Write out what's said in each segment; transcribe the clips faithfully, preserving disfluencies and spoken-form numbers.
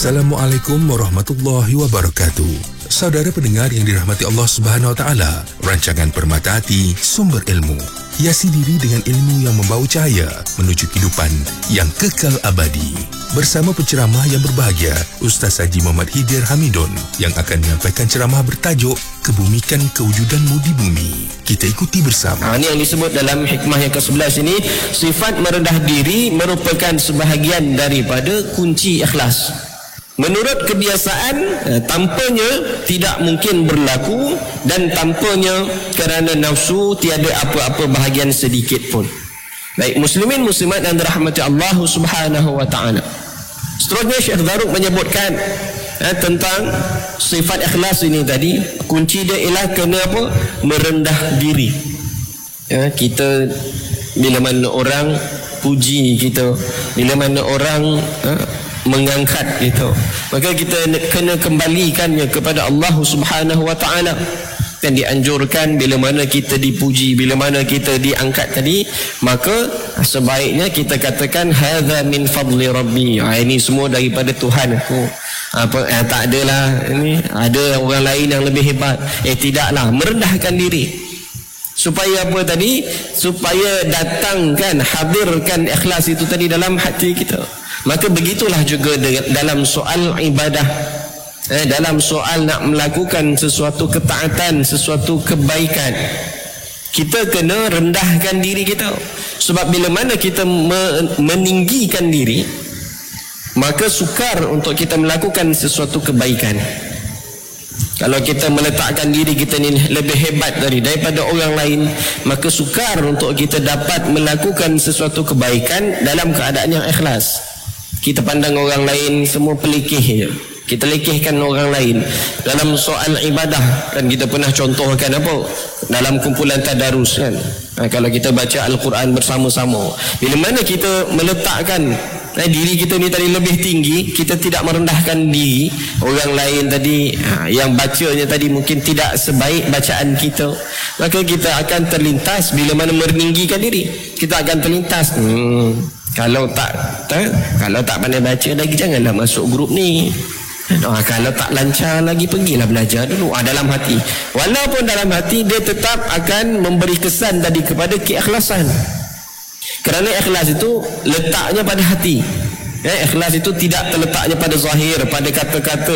Assalamualaikum warahmatullahi wabarakatuh. Saudara pendengar yang dirahmati Allah Subhanahu Wa Taala, rancangan Permata Hati, sumber ilmu, hiasi diri dengan ilmu yang membawa cahaya menuju kehidupan yang kekal abadi. Bersama penceramah yang berbahagia, Ustaz Haji Muhammad Hidir Hamidun, yang akan menyampaikan ceramah bertajuk Kebumikan Kewujudanmu di Bumi. Kita ikuti bersama. Ha, ini yang disebut dalam hikmah yang ke sebelas ini, sifat merendah diri merupakan sebahagian daripada kunci ikhlas. Menurut kebiasaan, tanpanya tidak mungkin berlaku, dan tanpanya kerana nafsu tiada apa-apa bahagian sedikit pun. Baik, muslimin muslimat yang dirahmati Allah Subhanahu Wa Taala. Seterusnya Syekh Zarruq menyebutkan eh, tentang sifat ikhlas ini tadi. Kunci dia ialah kena apa? Merendah diri. Ya, kita bila mana orang puji kita, bila mana orang eh, mengangkat gitu, maka kita kena kembalikannya kepada Allah Subhanahu Wa Taala. Dan dianjurkan bila mana kita dipuji, bila mana kita diangkat tadi, maka sebaiknya kita katakan hadza min fadli rabbi. Ha, ini semua daripada Tuhan aku. Apa eh, tak adalah ini ada orang lain yang lebih hebat. Eh tidaklah, merendahkan diri. Supaya apa tadi? Supaya datangkan, hadirkan ikhlas itu tadi dalam hati kita. Maka begitulah juga dalam soal ibadah, eh, dalam soal nak melakukan sesuatu ketaatan, sesuatu kebaikan, kita kena rendahkan diri kita. Sebab bila mana kita meninggikan diri, maka sukar untuk kita melakukan sesuatu kebaikan. Kalau kita meletakkan diri kita ni lebih hebat dari daripada orang lain, maka sukar untuk kita dapat melakukan sesuatu kebaikan dalam keadaan yang ikhlas. Kita pandang orang lain semua pelikih je, kita lekehkan orang lain. Dalam soal ibadah kan kita pernah contohkan apa? Dalam kumpulan tadarus kan, ha, kalau kita baca Al-Quran bersama-sama, bila mana kita meletakkan eh, diri kita ni tadi lebih tinggi, kita tidak merendahkan diri orang lain tadi, ha, yang bacanya tadi mungkin tidak sebaik bacaan kita, maka kita akan terlintas. Bila mana meninggikan diri, kita akan terlintas, hmm, kalau tak, tak kalau tak pandai baca lagi, janganlah masuk grup ni. Oh, kalau tak lancar lagi, pergilah belajar dulu. Ah, dalam hati, walaupun dalam hati dia tetap akan memberi kesan tadi kepada keikhlasan. Kerana ikhlas itu letaknya pada hati. Eh, ikhlas itu tidak terletaknya pada zahir, pada kata-kata,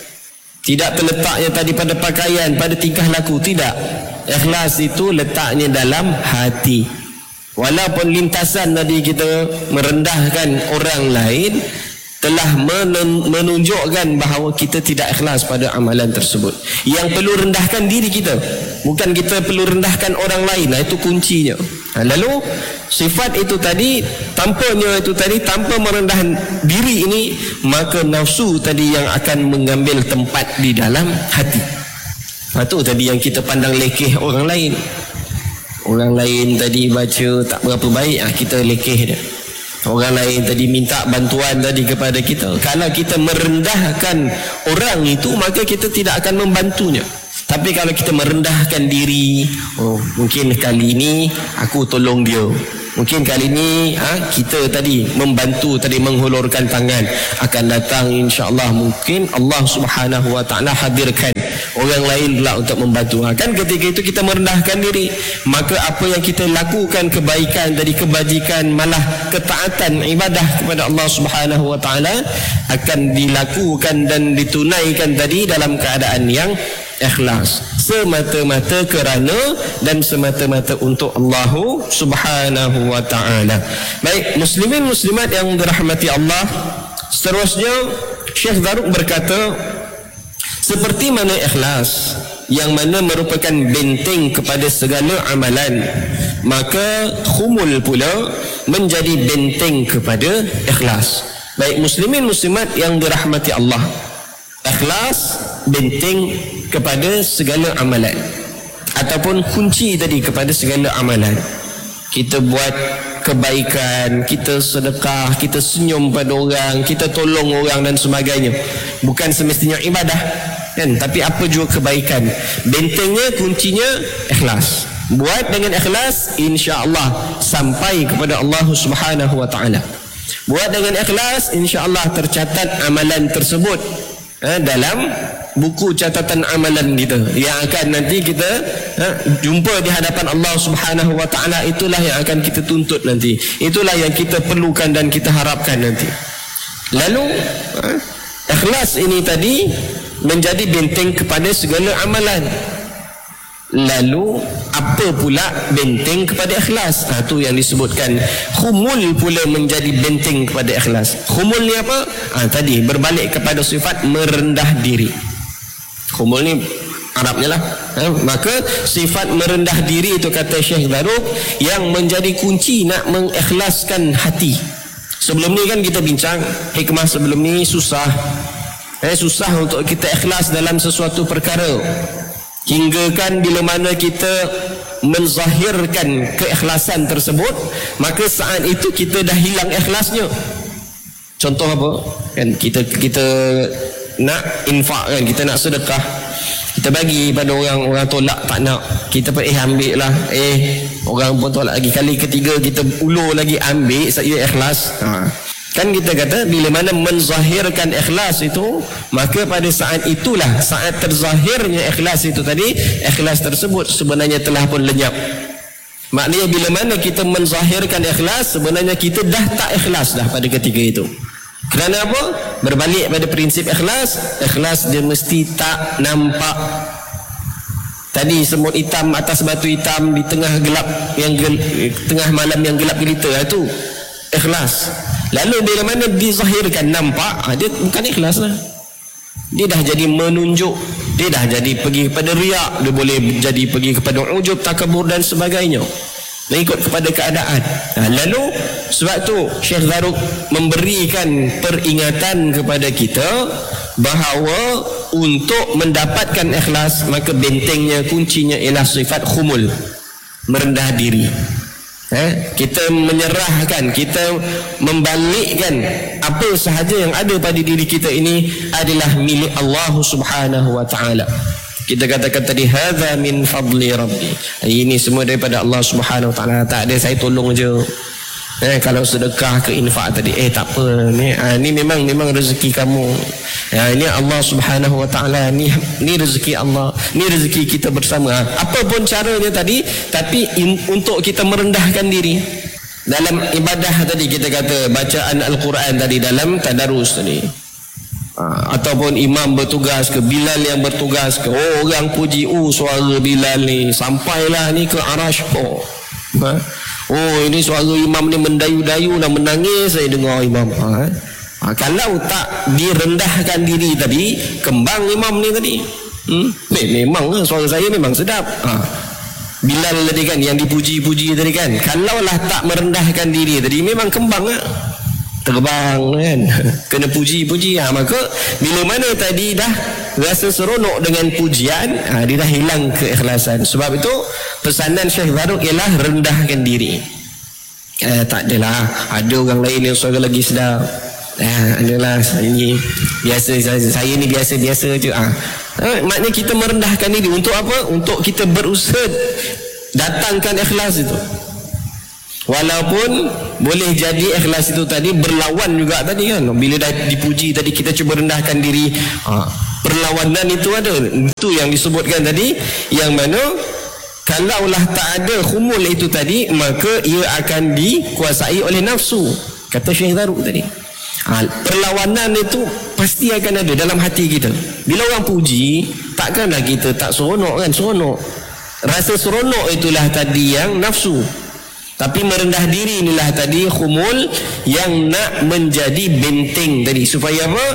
tidak terletaknya tadi pada pakaian, pada tingkah laku. Tidak. Ikhlas itu letaknya dalam hati. Walaupun lintasan tadi kita merendahkan orang lain, telah menunjukkan bahawa kita tidak ikhlas pada amalan tersebut. Yang perlu rendahkan diri kita, bukan kita perlu rendahkan orang lain. Nah, itu kuncinya. Ha, lalu sifat itu tadi, tanpanya itu tadi, tanpa merendahkan diri ini, maka nafsu tadi yang akan mengambil tempat di dalam hati. Ha, itu tadi yang kita pandang lekeh orang lain. Orang lain tadi baca tak berapa baik, ah, kita lekeh dia. Orang lain tadi minta bantuan tadi kepada kita, kalau kita merendahkan orang itu, maka kita tidak akan membantunya. Tapi kalau kita merendahkan diri, oh mungkin kali ini aku tolong dia, mungkin kali ini ha, kita tadi membantu tadi, menghulurkan tangan, akan datang insya-Allah mungkin Allah Subhanahu Wa Taala hadirkan orang lain pula untuk membantu. Ha, kan ketika itu kita merendahkan diri, maka apa yang kita lakukan kebaikan tadi, kebajikan, malah ketaatan ibadah kepada Allah Subhanahu Wa Taala akan dilakukan dan ditunaikan tadi dalam keadaan yang ikhlas, semata-mata kerana dan semata-mata untuk Allah Subhanahu Wa Taala. Baik, muslimin muslimat yang dirahmati Allah, seterusnya Syekh Zarruq berkata, seperti mana ikhlas yang mana merupakan benteng kepada segala amalan, maka khumul pula menjadi benteng kepada ikhlas. Baik, muslimin muslimat yang dirahmati Allah, ikhlas benteng kepada segala amalan, ataupun kunci tadi kepada segala amalan. Kita buat kebaikan, kita sedekah, kita senyum pada orang, kita tolong orang dan sebagainya, bukan semestinya ibadah kan, tapi apa juga kebaikan. Bentengnya, kuncinya ikhlas. Buat dengan ikhlas, insya-Allah sampai kepada Allah Subhanahu Wa Taala. Buat dengan ikhlas, insya-Allah tercatat amalan tersebut eh, dalam buku catatan amalan kita yang akan nanti kita eh, jumpa di hadapan Allah Subhanahu wa taala. Itulah yang akan kita tuntut nanti. Itulah yang kita perlukan dan kita harapkan nanti. Lalu eh, ikhlas ini tadi menjadi benteng kepada segala amalan. Lalu apa pula benteng kepada ikhlas? Ha, tu yang disebutkan khumul pula menjadi benteng kepada ikhlas. Khumul ni apa? Ha, tadi berbalik kepada sifat merendah diri. Khumul ni Arabnya lah. Ha, maka sifat merendah diri itu kata Syekh Zarruq yang menjadi kunci nak mengikhlaskan hati. Sebelum ni kan kita bincang hikmah sebelum ni susah. Eh, susah untuk kita ikhlas dalam sesuatu perkara. Hingga kan bila mana kita menzahirkan keikhlasan tersebut, maka saat itu kita dah hilang ikhlasnya. Contoh apa? Kan kita kita nak infak kan, kita nak sedekah. Kita bagi pada orang, orang tolak tak nak. Kita pun eh ambil lah. Eh, orang pun tolak lagi. Kali ketiga kita ulur lagi ambil, saya ikhlas. Ha. Kan kita kata bila mana menzahirkan ikhlas itu, maka pada saat itulah saat terzahirnya ikhlas itu tadi, ikhlas tersebut sebenarnya telah pun lenyap. Maknanya bila mana kita menzahirkan ikhlas, sebenarnya kita dah tak ikhlas dah pada ketika itu. Kerana apa? Berbalik pada prinsip ikhlas, ikhlas dia mesti tak nampak. Tadi semut hitam atas batu hitam di tengah gelap yang gel, tengah malam yang gelap gelita, itu ikhlas. Lalu bila mana dizahirkan nampak, ha, dia bukan ikhlas lah. Dia dah jadi menunjuk, dia dah jadi pergi kepada riak, dia boleh jadi pergi kepada ujub, takabur dan sebagainya, mengikut kepada keadaan. Ha, lalu sebab tu Syekh Zarruq memberikan peringatan kepada kita bahawa untuk mendapatkan ikhlas, maka bentengnya, kuncinya ialah sifat khumul, merendah diri. Eh, kita menyerahkan, kita membalikkan apa sahaja yang ada pada diri kita ini adalah milik Allah Subhanahu wa taala. Kita katakan tadi hadza min fadli rabbi. Ini semua daripada Allah Subhanahu wa taala. Tak ada saya tolong je. Eh, kalau sedekah ke infak tadi, eh tak apa ni, ah, ni memang memang rezeki kamu. Ya, ini Allah Subhanahu wa taala, ni ni rezeki Allah, ni rezeki kita bersama. Apa pun caranya tadi, tapi in, untuk kita merendahkan diri dalam ibadah tadi, kita kata bacaan Al-Quran tadi, dalam tadarus tadi. Ha, ataupun imam bertugas ke, Bilal yang bertugas ke, oh, orang puji, oh suara Bilal ni sampailah ni ke Arash. Oh, ha? Oh, ini suara imam ni mendayu-dayu dan menangis saya dengar imam. Ha? Ha, kalau tak direndahkan diri tadi, kembang imam ni tadi. Hmm? Memang lah, suara saya memang sedap. Ha. Bilal tadi kan yang dipuji-puji tadi kan, kalaulah tak merendahkan diri tadi, memang kembang lah, terbang kan, kena puji-puji. Ha, maka bila mana tadi dah rasa seronok dengan pujian, ha, dia dah hilang keikhlasan. Sebab itu pesanan Syekh Zarruq ialah rendahkan diri. Eh, tak adalah, ada orang lain yang suara lagi sedap. Eh, adalah ini biasa, saya, saya ni biasa-biasa je. Ah, ha, maknanya kita merendahkan diri untuk apa? Untuk kita berusaha datangkan ikhlas itu. Walaupun boleh jadi ikhlas itu tadi berlawan juga tadi kan. Bila dah dipuji tadi, kita cuba rendahkan diri. Ha, perlawanan itu ada. Itu yang disebutkan tadi, yang mana kalaulah tak ada khumul itu tadi, maka ia akan dikuasai oleh nafsu, kata Syekh Zarruq tadi. Ha, perlawanan itu pasti akan ada dalam hati kita. Bila orang puji, takkanlah kita tak seronok kan? Seronok. Rasa seronok itulah tadi yang nafsu. Tapi merendah diri inilah tadi khumul yang nak menjadi benteng tadi, supaya apa?